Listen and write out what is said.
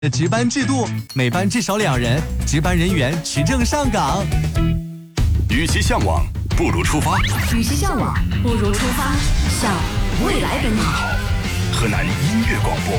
值班制度，每班至少2人，值班人员持证上岗。 与其向往，不如出发。 与其向往，不如出发，向未来奔跑。 河南音乐广播